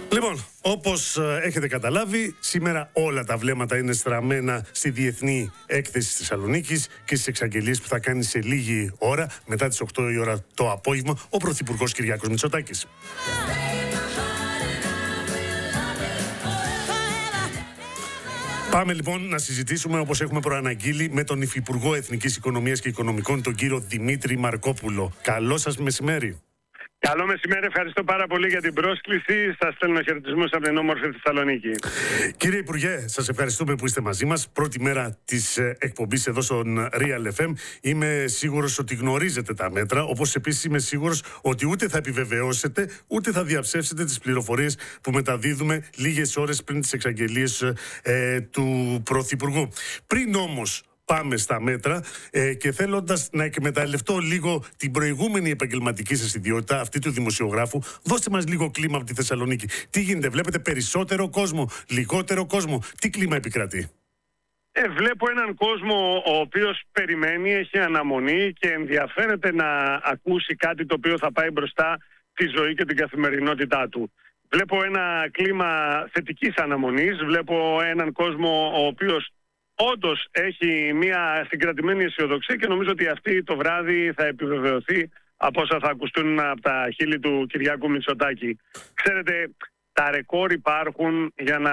Λοιπόν, όπως έχετε καταλάβει, σήμερα όλα τα βλέμματα είναι στραμμένα στη Διεθνή Έκθεση της Θεσσαλονίκης και στις εξαγγελίες που θα κάνει σε λίγη ώρα, μετά τις 8 η ώρα το απόγευμα, ο Πρωθυπουργός Κυριάκος Μητσοτάκης. Πάμε λοιπόν να συζητήσουμε, όπως έχουμε προαναγγείλει, με τον Υφυπουργό Εθνικής Οικονομίας και Οικονομικών, τον κύριο Δημήτρη Μαρκόπουλο. Καλό σας μεσημέρι. Καλό μεσημέρι, ευχαριστώ πάρα πολύ για την πρόσκληση. Σας στέλνω χαιρετισμούς από την όμορφη Θεσσαλονίκη. Κύριε Υπουργέ, σας ευχαριστούμε που είστε μαζί μας. Πρώτη μέρα της εκπομπής εδώ στον Real FM. Είμαι σίγουρος ότι γνωρίζετε τα μέτρα, όπως επίσης είμαι σίγουρος ότι ούτε θα επιβεβαιώσετε, ούτε θα διαψεύσετε τις πληροφορίες που μεταδίδουμε λίγες ώρες πριν τις εξαγγελίες του Πρωθυπουργού. Πριν όμως πάμε στα μέτρα και θέλοντας να εκμεταλλευτώ λίγο την προηγούμενη επαγγελματική σας ιδιότητα, αυτή του δημοσιογράφου, δώστε μας λίγο κλίμα από τη Θεσσαλονίκη. Τι γίνεται, βλέπετε περισσότερο κόσμο, λιγότερο κόσμο, τι κλίμα επικρατεί? Βλέπω έναν κόσμο ο οποίος περιμένει, έχει αναμονή και ενδιαφέρεται να ακούσει κάτι το οποίο θα πάει μπροστά τη ζωή και την καθημερινότητά του. Βλέπω ένα κλίμα θετικής αναμονής, βλέπω έναν κόσμο ο οποίος όντως έχει μια συγκρατημένη αισιοδοξία και νομίζω ότι αυτή το βράδυ θα επιβεβαιωθεί από όσα θα ακουστούν από τα χείλη του Κυριάκου Μητσοτάκη. Ξέρετε, τα ρεκόρ υπάρχουν για να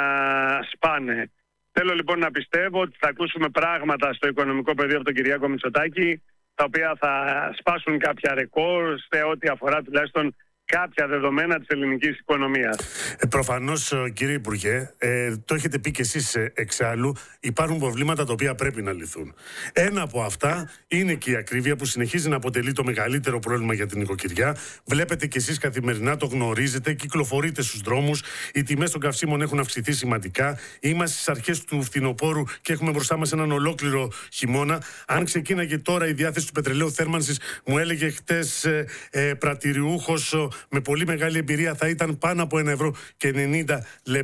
σπάνε. Θέλω λοιπόν να πιστεύω ότι θα ακούσουμε πράγματα στο οικονομικό πεδίο από τον Κυριάκο Μητσοτάκη, τα οποία θα σπάσουν κάποια ρεκόρ σε ό,τι αφορά τουλάχιστον κάποια δεδομένα της ελληνικής οικονομίας. Προφανώς, κύριε Υπουργέ, το έχετε πει και εσείς εξάλλου, υπάρχουν προβλήματα τα οποία πρέπει να λυθούν. Ένα από αυτά είναι και η ακρίβεια που συνεχίζει να αποτελεί το μεγαλύτερο πρόβλημα για την νοικοκυριά. Βλέπετε και εσείς καθημερινά, το γνωρίζετε, κυκλοφορείτε στους δρόμους, οι τιμές των καυσίμων έχουν αυξηθεί σημαντικά. Είμαστε στις αρχές του φθινοπόρου και έχουμε μπροστά μας έναν ολόκληρο χειμώνα. Αν ξεκίναγε τώρα η διάθεση του πετρελαίου θέρμανσης, μου έλεγε χτες πρατηριούχος με πολύ μεγάλη εμπειρία, θα ήταν πάνω από 1,90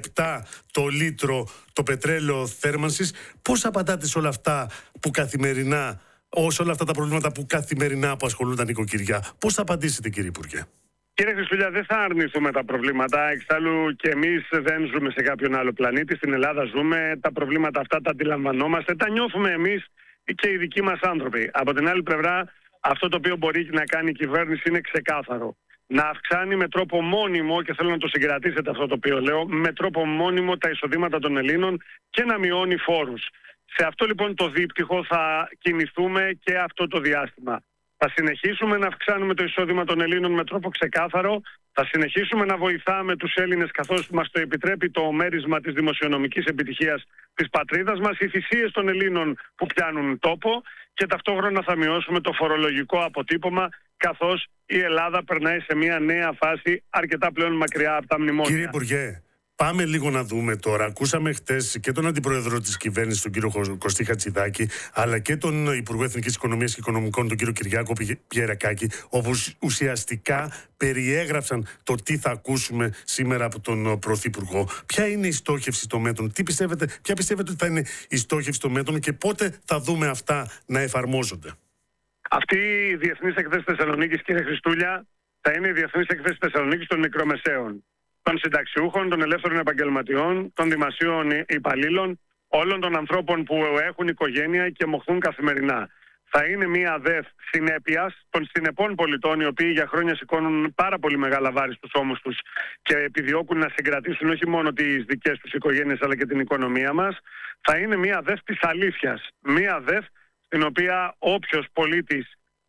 € το λίτρο το πετρέλαιο θέρμανσης. Πώς απαντάτε σε όλα αυτά που καθημερινά, όλα αυτά τα προβλήματα που καθημερινά απασχολούν τα νοικοκυριά? Πώς θα απαντήσετε, κύριε Υπουργέ? Κύριε Χριστούλια, δεν θα αρνηθούμε τα προβλήματα. Εξάλλου και εμείς δεν ζούμε σε κάποιον άλλο πλανήτη. Στην Ελλάδα ζούμε. Τα προβλήματα αυτά τα αντιλαμβανόμαστε. Τα νιώθουμε εμείς και οι δικοί μας άνθρωποι. Από την άλλη πλευρά, αυτό το οποίο μπορεί να κάνει η κυβέρνηση είναι ξεκάθαρο. Να αυξάνει με τρόπο μόνιμο, και θέλω να το συγκρατήσετε αυτό το οποίο λέω, με τρόπο μόνιμο τα εισοδήματα των Ελλήνων και να μειώνει φόρους. Σε αυτό λοιπόν το δίπτυχο θα κινηθούμε και αυτό το διάστημα. Θα συνεχίσουμε να αυξάνουμε το εισόδημα των Ελλήνων με τρόπο ξεκάθαρο, θα συνεχίσουμε να βοηθάμε τους Έλληνες καθώς μας το επιτρέπει το μέρισμα της δημοσιονομικής επιτυχίας της πατρίδας μας, οι θυσίες των Ελλήνων που πιάνουν τόπο, και ταυτόχρονα θα μειώσουμε το φορολογικό αποτύπωμα καθώς η Ελλάδα περνάει σε μια νέα φάση αρκετά πλέον μακριά από τα μνημόνια. Κύριε Υπουργέ, πάμε λίγο να δούμε τώρα. Ακούσαμε χτες και τον Αντιπρόεδρο της Κυβέρνησης, τον κύριο Κωστή Χατζηδάκη, αλλά και τον Υπουργό Εθνικής Οικονομίας και Οικονομικών, τον κύριο Κυριάκο Πιερακάκη, όπου ουσιαστικά περιέγραψαν το τι θα ακούσουμε σήμερα από τον Πρωθυπουργό. Ποια είναι η στόχευση των μέτρων, ποια πιστεύετε ότι θα είναι η στόχευση των μέτρων και πότε θα δούμε αυτά να εφαρμόζονται? Αυτή η Διεθνής Έκθεση Θεσσαλονίκης, κύριε Χριστούλια, θα είναι η Διεθνής Έκθεση Θεσσαλονίκης των μικρομεσαίων, των συνταξιούχων, των ελεύθερων επαγγελματιών, των δημοσίων υπαλλήλων, όλων των ανθρώπων που έχουν οικογένεια και μοχθούν καθημερινά. Θα είναι μια ΔΕΘ συνέπειας των συνεπών πολιτών, οι οποίοι για χρόνια σηκώνουν πάρα πολύ μεγάλα βάρη στους ώμους τους και επιδιώκουν να συγκρατήσουν όχι μόνο τις δικές τους οικογένειες αλλά και την οικονομία μας. Θα είναι μια ΔΕΘ της αλήθειας. Μια ΔΕΘ στην οποία όποιος πολίτης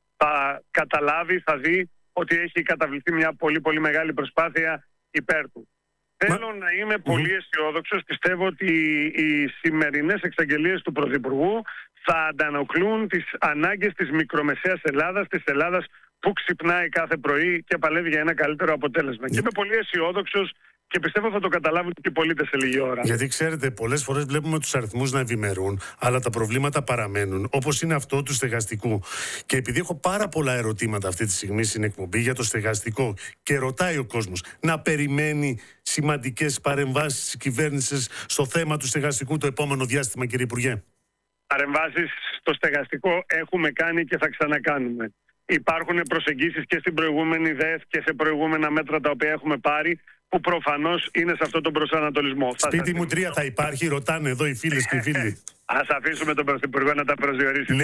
θα καταλάβει, θα δει ότι έχει καταβληθεί μια πολύ πολύ μεγάλη προσπάθεια υπέρ του. Θέλω να είμαι πολύ αισιόδοξος. Πιστεύω ότι οι σημερινές εξαγγελίες του Πρωθυπουργού θα αντανακλούν τις ανάγκες της μικρομεσαίας Ελλάδας, της Ελλάδας που ξυπνάει κάθε πρωί και παλεύει για ένα καλύτερο αποτέλεσμα. Και είμαι πολύ αισιόδοξος και πιστεύω θα το καταλάβουν και οι πολίτες σε λίγη ώρα. Γιατί ξέρετε, πολλές φορές βλέπουμε τους αριθμούς να ευημερούν, αλλά τα προβλήματα παραμένουν, όπως είναι αυτό του στεγαστικού. Και επειδή έχω πάρα πολλά ερωτήματα αυτή τη στιγμή στην εκπομπή για το στεγαστικό και ρωτάει ο κόσμος να περιμένει σημαντικές παρεμβάσεις της κυβέρνησης στο θέμα του στεγαστικού το επόμενο διάστημα, κύριε Υπουργέ? Παρεμβάσεις στο στεγαστικό έχουμε κάνει και θα ξανακάνουμε. Υπάρχουν προσεγγίσεις και στην προηγούμενη ΔΕΘ και σε προηγούμενα μέτρα τα οποία έχουμε πάρει που προφανώς είναι σε αυτόν τον προσανατολισμό. Σπίτι μου 3 θα υπάρχει, ρωτάνε εδώ οι φίλες και οι φίλοι. Ας αφήσουμε τον Πρωθυπουργό να τα προσδιορίσει.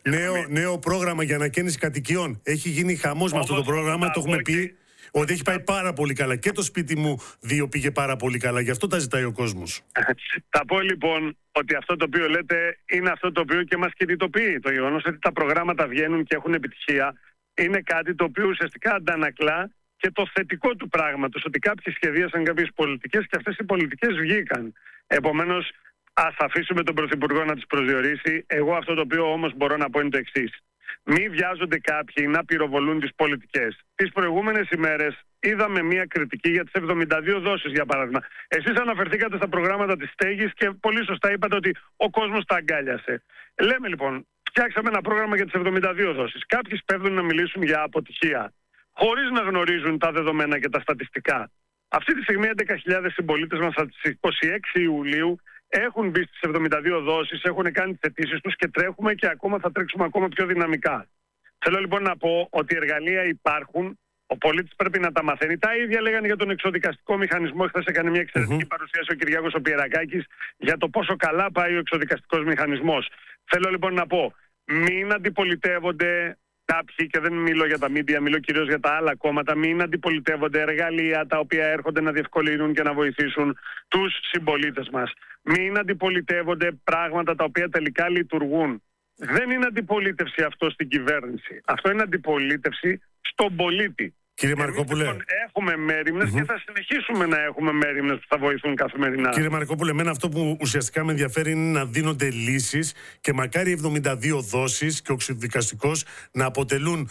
Νέο πρόγραμμα για ανακαίνιση κατοικιών. Έχει γίνει χαμός με αυτό το πρόγραμμα, το έχουμε πει. Ότι έχει πάει πάρα πολύ καλά. Και το σπίτι μου 2 πήγε πάρα πολύ καλά. Γι' αυτό τα ζητάει ο κόσμος. Θα πω λοιπόν ότι αυτό το οποίο λέτε είναι αυτό το οποίο και μας κινητοποιεί. Το γεγονός ότι τα προγράμματα βγαίνουν και έχουν επιτυχία είναι κάτι το οποίο ουσιαστικά αντανακλά και το θετικό του πράγματος. Ότι κάποιοι σχεδίασαν κάποιες πολιτικές και αυτές οι πολιτικές βγήκαν. Επομένως, ας αφήσουμε τον Πρωθυπουργό να τις προσδιορίσει. Εγώ αυτό το οποίο όμως μπορώ να πω είναι το εξής. Μη βιάζονται κάποιοι να πυροβολούν τις πολιτικές. Τις προηγούμενες ημέρες είδαμε μια κριτική για τις 72 δόσεις, για παράδειγμα. Εσείς αναφερθήκατε στα προγράμματα της στέγης και πολύ σωστά είπατε ότι ο κόσμος τα αγκάλιασε. Λέμε λοιπόν, φτιάξαμε ένα πρόγραμμα για τις 72 δόσεις. Κάποιοι σπέβδουν να μιλήσουν για αποτυχία, χωρίς να γνωρίζουν τα δεδομένα και τα στατιστικά. Αυτή τη στιγμή 11.000 συμπολίτες μας από τις 26 Ιουλίου έχουν μπει στις 72 δόσεις, έχουν κάνει τις αιτήσεις τους και τρέχουμε και ακόμα θα τρέξουμε ακόμα πιο δυναμικά. Θέλω λοιπόν να πω ότι εργαλεία υπάρχουν, ο πολίτης πρέπει να τα μαθαίνει. Τα ίδια λέγανε για τον εξοδικαστικό μηχανισμό. Χθες έκανε μια εξαιρετική παρουσίαση ο Κυριάκος ο Πιερακάκης για το πόσο καλά πάει ο εξοδικαστικός μηχανισμός. Θέλω λοιπόν να πω, μην αντιπολιτεύονται κάποιοι, και δεν μιλώ για τα μίντια, μιλώ κυρίως για τα άλλα κόμματα, μην αντιπολιτεύονται εργαλεία τα οποία έρχονται να διευκολύνουν και να βοηθήσουν τους συμπολίτες μας. Μην αντιπολιτεύονται πράγματα τα οποία τελικά λειτουργούν. Δεν είναι αντιπολίτευση αυτό στην κυβέρνηση. Αυτό είναι αντιπολίτευση στον πολίτη. Κύριε Μαρκόπουλε, λοιπόν, έχουμε μέριμνες και θα συνεχίσουμε να έχουμε μέριμνες που θα βοηθούν καθημερινά. Κύριε Μαρκόπουλε, εμένα αυτό που ουσιαστικά με ενδιαφέρει είναι να δίνονται λύσεις και μακάρι 72 δόσεις και ο εξοδικαστικός να αποτελούν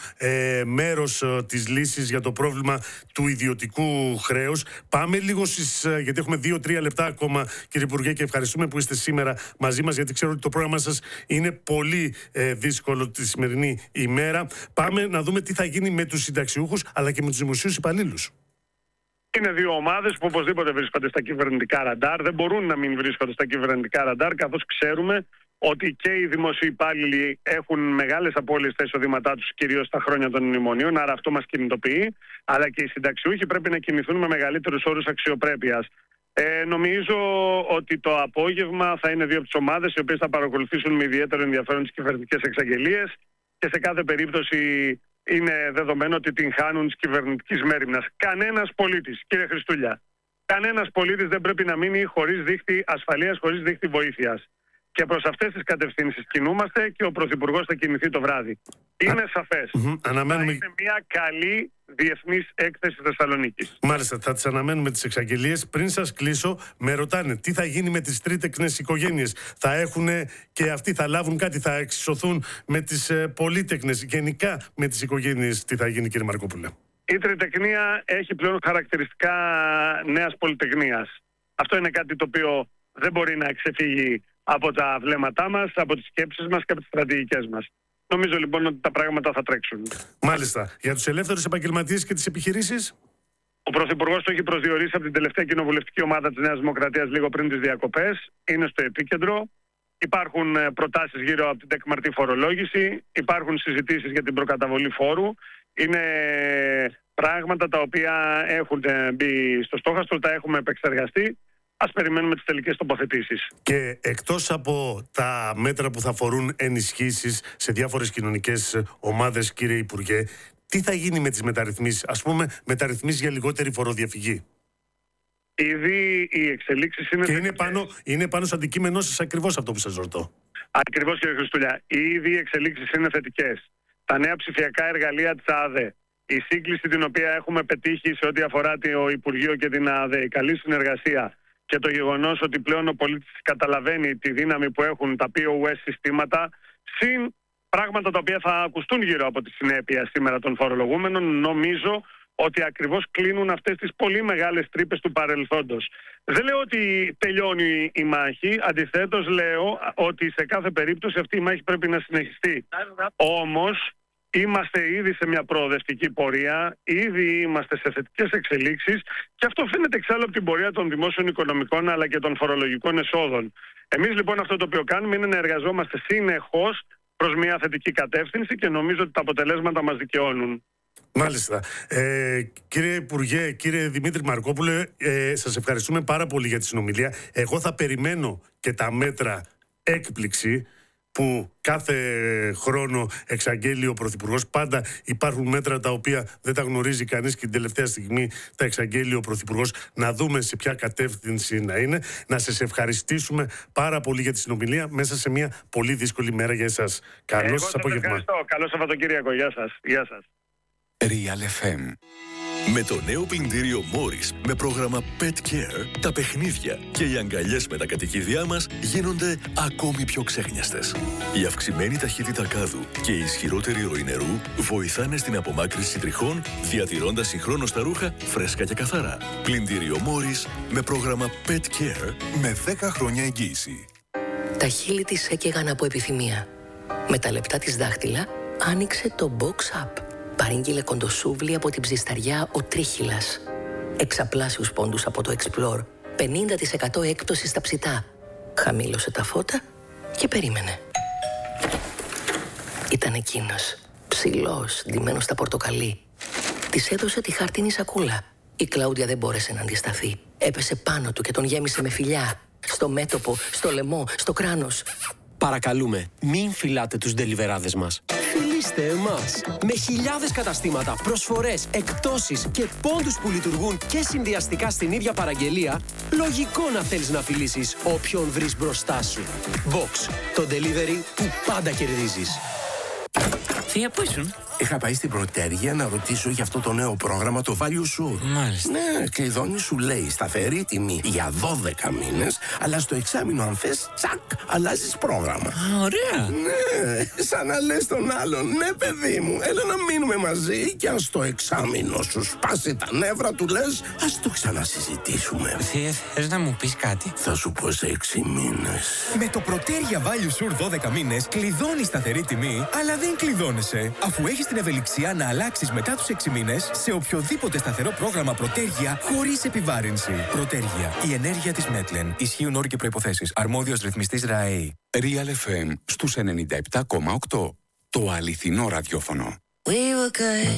μέρος της λύσης για το πρόβλημα του ιδιωτικού χρέους. Πάμε λίγο γιατί έχουμε 2-3 λεπτά ακόμα, κύριε Υπουργέ, και ευχαριστούμε που είστε σήμερα μαζί μας, γιατί ξέρω ότι το πρόγραμμα σας είναι πολύ δύσκολο τη σημερινή ημέρα. Πάμε να δούμε τι θα γίνει με τους συνταξιούχους αλλά και με τους δημοσίους υπαλλήλους. Είναι δύο ομάδες που οπωσδήποτε βρίσκονται στα κυβερνητικά ραντάρ. Δεν μπορούν να μην βρίσκονται στα κυβερνητικά ραντάρ, καθώς ξέρουμε ότι και οι δημοσίοι υπάλληλοι έχουν μεγάλες απώλειες στα εισοδήματά τους, κυρίως στα χρόνια των μνημονίων, άρα αυτό μας κινητοποιεί. Αλλά και οι συνταξιούχοι πρέπει να κινηθούν με μεγαλύτερους όρους αξιοπρέπειας. Νομίζω ότι το απόγευμα θα είναι δύο από τις ομάδες οι οποίες θα παρακολουθήσουν με ιδιαίτερο ενδιαφέρον τις κυβερνητικές εξαγγελίες και σε κάθε περίπτωση είναι δεδομένο ότι την χάνουν της κυβερνητικής μέριμνας. Κανένας πολίτης, κύριε Χριστούλια, κανένας πολίτης δεν πρέπει να μείνει χωρίς δίχτυ ασφαλείας, χωρίς δίχτυ βοήθειας. Και προς αυτές τις κατευθύνσεις κινούμαστε και ο Πρωθυπουργός θα κινηθεί το βράδυ. Είναι σαφές. Αναμένουμε... Είναι μια καλή διεθνής έκθεση Θεσσαλονίκης. Μάλιστα, θα τις αναμένουμε τις εξαγγελίες. Πριν σας κλείσω, με ρωτάνε τι θα γίνει με τις τρίτεκνες οικογένειες. Θα έχουν και αυτοί, θα λάβουν κάτι, θα εξισωθούν με τις πολύτεκνες. Γενικά με τις οικογένειες τι θα γίνει, κύριε Μαρκόπουλε? Η τριτεκνία έχει πλέον χαρακτηριστικά νέας πολυτεκνίας. Αυτό είναι κάτι το οποίο δεν μπορεί να ξεφύγει από τα βλέμματά μας, από τις σκέψεις μας και από τις στρατηγικές μας. Νομίζω λοιπόν ότι τα πράγματα θα τρέξουν. Μάλιστα. Για τους ελεύθερους επαγγελματίες και τις επιχειρήσεις? Ο Πρωθυπουργός το έχει προσδιορίσει από την τελευταία κοινοβουλευτική ομάδα της Νέας Δημοκρατίας λίγο πριν τις διακοπές. Είναι στο επίκεντρο. Υπάρχουν προτάσεις γύρω από την τεκμαρτή φορολόγηση. Υπάρχουν συζητήσεις για την προκαταβολή φόρου. Είναι πράγματα τα οποία έχουν μπει στο στόχαστρο, τα έχουμε επεξεργαστεί. Ας περιμένουμε τις τελικές τοποθετήσεις. Και εκτός από τα μέτρα που θα αφορούν ενισχύσεις σε διάφορες κοινωνικές ομάδες, κύριε Υπουργέ, τι θα γίνει με τις μεταρρυθμίσεις, ας πούμε μεταρρυθμίσεις για λιγότερη φοροδιαφυγή? Ήδη οι εξελίξεις είναι... Και είναι πάνω στο αντικείμενό σας ακριβώς αυτό που σας ρωτώ. Ακριβώς, κύριε Χριστούλια. Ήδη οι εξελίξεις είναι θετικές. Τα νέα ψηφιακά εργαλεία της ΑΔΕ, η σύγκληση την οποία έχουμε πετύχει σε ό,τι αφορά το Υπουργείο και την ΑΔΕ, η καλή συνεργασία και το γεγονός ότι πλέον ο πολίτης καταλαβαίνει τη δύναμη που έχουν τα POS συστήματα, συν πράγματα τα οποία θα ακουστούν γύρω από τη συνέπεια σήμερα των φορολογούμενων, νομίζω ότι ακριβώς κλείνουν αυτές τις πολύ μεγάλες τρύπες του παρελθόντος. Δεν λέω ότι τελειώνει η μάχη, αντιθέτως λέω ότι σε κάθε περίπτωση αυτή η μάχη πρέπει να συνεχιστεί. Όμως είμαστε ήδη σε μια προοδευτική πορεία, ήδη είμαστε σε θετικές εξελίξεις και αυτό φαίνεται εξάλλου από την πορεία των δημόσιων οικονομικών αλλά και των φορολογικών εσόδων. Εμείς λοιπόν αυτό το οποίο κάνουμε είναι να εργαζόμαστε συνεχώς προς μια θετική κατεύθυνση και νομίζω ότι τα αποτελέσματα μας δικαιώνουν. Μάλιστα. Κύριε Υπουργέ, κύριε Δημήτρη Μαρκόπουλε, σας ευχαριστούμε πάρα πολύ για τη συνομιλία. Εγώ θα περιμένω και τα μέτρα έκπληξη που κάθε χρόνο εξαγγέλει ο Πρωθυπουργός. Πάντα υπάρχουν μέτρα τα οποία δεν τα γνωρίζει κανείς και την τελευταία στιγμή τα εξαγγέλει ο Πρωθυπουργός. Να δούμε σε ποια κατεύθυνση να είναι. Να σας ευχαριστήσουμε πάρα πολύ για τη συνομιλία μέσα σε μια πολύ δύσκολη μέρα για εσάς. Καλό σας απόγευμα. Ευχαριστώ. Καλό Σαββατοκύριακο. Γεια σας. Γεια σας. Real FM. Με το νέο πλυντήριο Morris με πρόγραμμα Pet Care, τα παιχνίδια και οι αγκαλιές με τα κατοικίδια μας γίνονται ακόμη πιο ξέχνιαστες. Η αυξημένη ταχύτητα κάδου και η ισχυρότερη ροή νερού βοηθάνε στην απομάκρυνση τριχών, διατηρώντας συγχρόνως τα ρούχα φρέσκα και καθαρά. Πλυντήριο Morris με πρόγραμμα Pet Care με 10 χρόνια εγγύηση. Τα χείλη της έκαιγαν από επιθυμία. Με τα λεπτά της δάχτυλα άνοιξε το Box Up. Παρήγγειλε κοντοσούβλι από την ψισταριά ο Τρίχυλας. Εξαπλάσιους πόντους από το Explore. 50% έκπτωση στα ψητά. Χαμήλωσε τα φώτα και περίμενε. Ήταν εκείνος, ψηλός, ντυμένος στα πορτοκαλί. Της έδωσε τη χάρτινη σακούλα. Η Κλάουδια δεν μπόρεσε να αντισταθεί. Έπεσε πάνω του και τον γέμισε με φιλιά. Στο μέτωπο, στο λαιμό, στο κράνος. Παρακαλούμε, μην φυλάτε τους ντελιβεράδες μας. Φιλήστε εμάς. Με χιλιάδες καταστήματα, προσφορές, εκπτώσεις και πόντους που λειτουργούν και συνδυαστικά στην ίδια παραγγελία, λογικό να θέλεις να φιλήσεις όποιον βρεις μπροστά σου. Box, το delivery που πάντα κερδίζεις. Θεία, πού ήσουν? Είχα πάει στην Πρωτέργεια να ρωτήσω για αυτό το νέο πρόγραμμα, το Value Sure. Μάλιστα. Ναι, κλειδώνει, σου λέει σταθερή τιμή για 12 μήνες, αλλά στο εξάμηνο αν θες, τσακ, αλλάζεις πρόγραμμα. Α, ωραία. Ναι, σαν να λες τον άλλον, ναι παιδί μου, έλα να μείνουμε μαζί και αν στο εξάμηνο σου σπάσει τα νεύρα του λες, ας το ξανασυζητήσουμε. Θεία, θες να μου πεις κάτι? Θα σου πω σε 6 μήνες. Με το Πρωτέργεια Value Sure 12 μήνες κλειδώνεις σταθερή τιμή, αλλά δεν κλειδώνεσαι, αφού έχεις την ευελιξία να αλλάξεις μετά τους 6 μήνες σε οποιοδήποτε σταθερό πρόγραμμα Πρωτέργεια χωρίς επιβάρυνση. Πρωτέργεια. Η ενέργεια της Μέτλεν. Ισχύουν όροι και προϋποθέσεις. Αρμόδιος ρυθμιστής ΡΑΕΗ. Real FM στους 97,8. Το αληθινό ραδιόφωνο. We were good.